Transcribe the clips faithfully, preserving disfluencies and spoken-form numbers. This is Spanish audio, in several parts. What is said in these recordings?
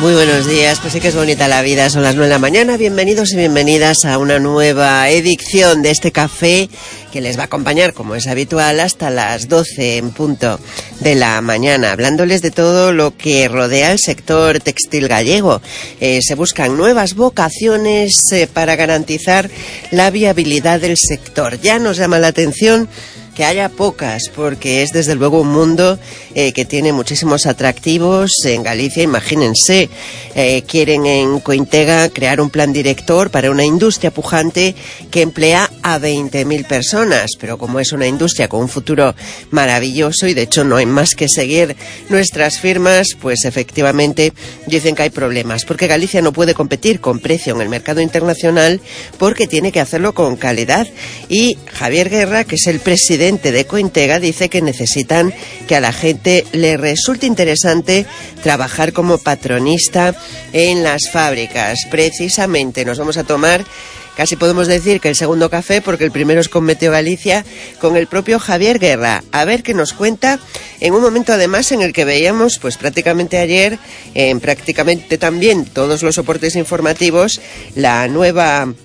Muy buenos días, pues sí que es bonita la vida, son las nueve de la mañana, bienvenidos y bienvenidas a una nueva edición de este café que les va a acompañar, como es habitual, hasta las doce en punto de la mañana, hablándoles de todo lo que rodea el sector textil gallego. Eh, se buscan nuevas vocaciones eh, para garantizar la viabilidad del sector. Ya nos llama la atención que haya pocas, porque es desde luego un mundo eh, que tiene muchísimos atractivos. En Galicia, imagínense, eh, quieren en Cointega crear un plan director para una industria pujante que emplea a veinte mil personas, pero como es una industria con un futuro maravilloso y de hecho no hay más que seguir nuestras firmas, pues efectivamente dicen que hay problemas, porque Galicia no puede competir con precio en el mercado internacional porque tiene que hacerlo con calidad. Y Javier Guerra, que es el presidente de Cointega, dice que necesitan que a la gente le resulte interesante trabajar como patronista en las fábricas. Precisamente nos vamos a tomar, casi podemos decir que el segundo café, porque el primero es con Meteo Galicia, con el propio Javier Guerra, a ver qué nos cuenta, en un momento además en el que veíamos, pues prácticamente ayer, en prácticamente también todos los soportes informativos, la nueva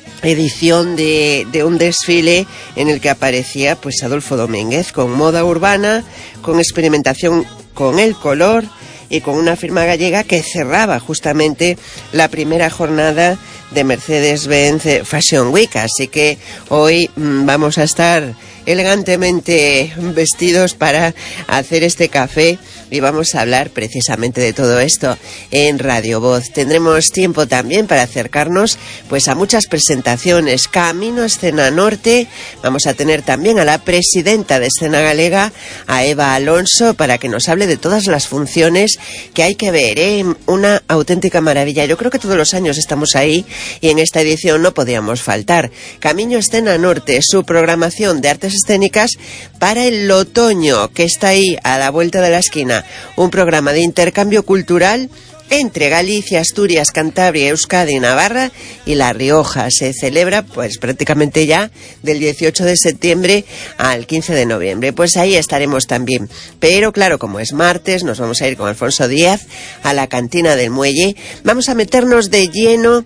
edición de, de un desfile en el que aparecía pues Adolfo Domínguez, con moda urbana, con experimentación con el color y con una firma gallega que cerraba justamente la primera jornada de Mercedes-Benz Fashion Week. Así que hoy mmm, vamos a estar elegantemente vestidos para hacer este café y vamos a hablar precisamente de todo esto en Radio Voz. Tendremos tiempo también para acercarnos pues a muchas presentaciones. Camino a Escena Norte, vamos a tener también a la presidenta de Escena Galega, a Eva Alonso, para que nos hable de todas las funciones que hay que ver, ¿eh? Una auténtica maravilla. Yo creo que todos los años estamos ahí y en esta edición no podíamos faltar. Camino a Escena Norte, su programación de artes escénicas para el otoño, que está ahí a la vuelta de la esquina. Un programa de intercambio cultural entre Galicia, Asturias, Cantabria, Euskadi, Navarra y La Rioja. Se celebra pues prácticamente ya del dieciocho de septiembre al quince de noviembre. Pues ahí estaremos también. Pero claro, como es martes, nos vamos a ir con Alfonso Díaz a la Cantina del Muelle. Vamos a meternos de lleno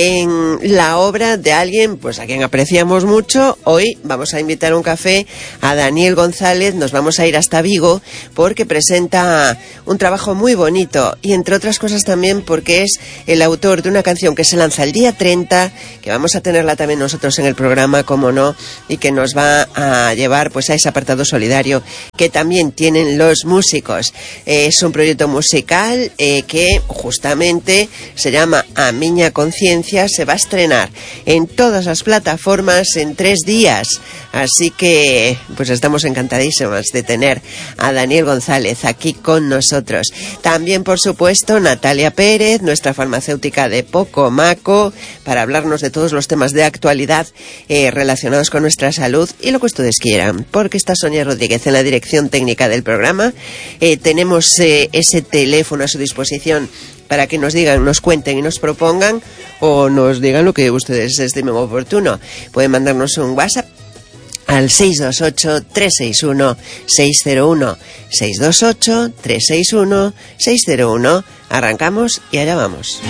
en la obra de alguien pues a quien apreciamos mucho. Hoy vamos a invitar a un café a Daniel González. Nos vamos a ir hasta Vigo porque presenta un trabajo muy bonito y entre otras cosas también porque es el autor de una canción que se lanza el día treinta, que vamos a tenerla también nosotros en el programa, como no, y que nos va a llevar pues a ese apartado solidario que también tienen los músicos. Eh, es un proyecto musical eh, que justamente se llama A Miña Conciencia. Se va a estrenar en todas las plataformas en tres días, así que pues estamos encantadísimos de tener a Daniel González aquí con nosotros. También, por supuesto, Natalia Pérez, nuestra farmacéutica de Poco Maco, para hablarnos de todos los temas de actualidad eh, relacionados con nuestra salud y lo que ustedes quieran, porque está Sonia Rodríguez en la dirección técnica del programa. Eh, tenemos eh, ese teléfono a su disposición para que nos digan, nos cuenten y nos propongan, o nos digan lo que ustedes estimen oportuno. Pueden mandarnos un WhatsApp al seis dos ocho, tres seis uno, seis cero uno, seis dos ocho, tres seis uno, seis cero uno. Arrancamos y allá vamos.